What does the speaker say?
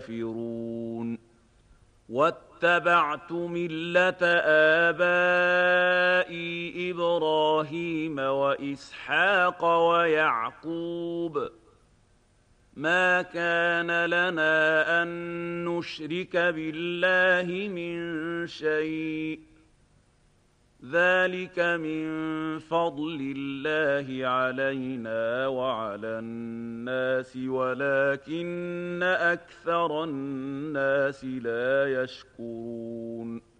كافرون واتبعت ملة آبائي إبراهيم وإسحاق ويعقوب ما كان لنا أن نشرك بالله من شيء ذلك من فضل الله علينا وعلى الناس ولكن أكثر الناس لا يشكرون